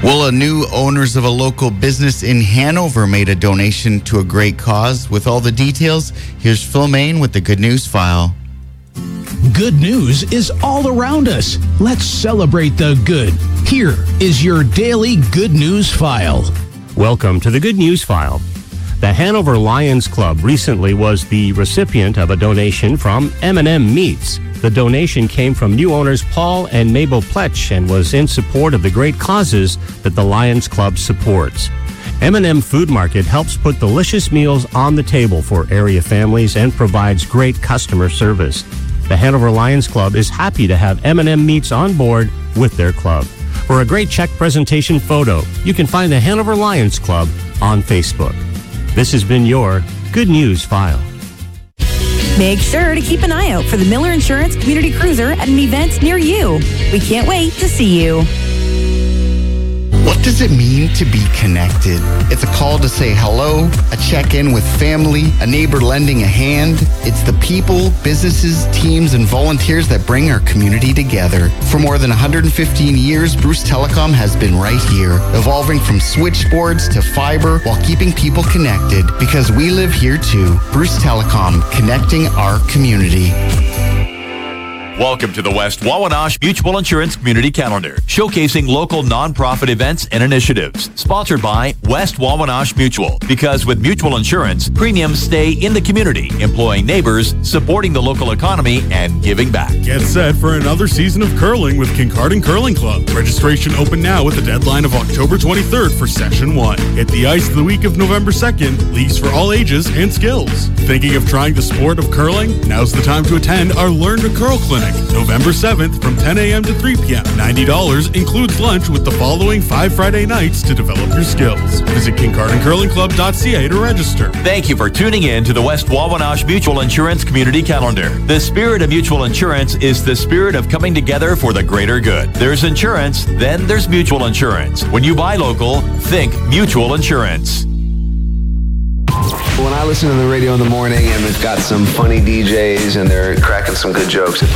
Well, new owners of a local business in Hanover made a donation to a great cause. With all the details, here's Phil Main with the Good News File. Good news is all around us. Let's celebrate the good. Here is your daily Good News File. Welcome to the Good News File. The Hanover Lions Club recently was the recipient of a donation from M&M Meats. The donation came from new owners Paul and Mabel Pletch and was in support of the great causes that the Lions Club supports. M&M Food Market helps put delicious meals on the table for area families and provides great customer service. The Hanover Lions Club is happy to have M&M Meats on board with their club. For a great check presentation photo, you can find the Hanover Lions Club on Facebook. This has been your Good News File. Make sure to keep an eye out for the Miller Insurance Community Cruiser at an event near you. We can't wait to see you. What does it mean to be connected? It's a call to say hello, a check-in with family, a neighbor lending a hand. It's the people, businesses, teams, and volunteers that bring our community together. For more than 115 years, Bruce Telecom has been right here, evolving from switchboards to fiber while keeping people connected, because we live here too. Bruce Telecom, connecting our community. Welcome to the West Wawanosh Mutual Insurance Community Calendar, showcasing local nonprofit events and initiatives. Sponsored by West Wawanosh Mutual, because with mutual insurance, premiums stay in the community, employing neighbors, supporting the local economy, and giving back. Get set for another season of curling with Kincardine Curling Club. Registration open now with a deadline of October 23rd for Session 1. Hit the ice the week of November 2nd. Leagues for all ages and skills. Thinking of trying the sport of curling? Now's the time to attend our Learn to Curl Clinic. November 7th from 10 a.m. to 3 p.m. $90 includes lunch with the following 5 Friday nights to develop your skills. Visit KincardinCurlingClub.ca to register. Thank you for tuning in to the West Wawanosh Mutual Insurance Community Calendar. The spirit of mutual insurance is the spirit of coming together for the greater good. There's insurance, then there's mutual insurance. When you buy local, think mutual insurance. When I listen to the radio in the morning and it's got some funny DJs and they're cracking some good jokes,